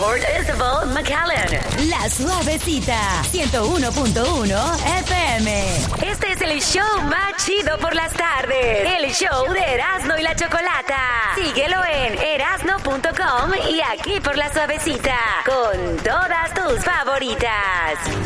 Port Isabel, McAllen. La Suavecita, 101.1 FM. Este es el show más chido por las tardes. El show de Erasmo y la Chocolata. Síguelo en erasno.com y aquí por La Suavecita. Con todas tus favoritas.